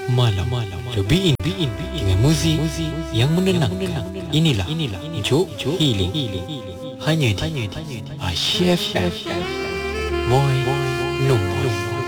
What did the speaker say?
malam lebih dengan muzik yang menenangkan. Inilah Juk Healing hanya di Asyik FM Boy No Boy.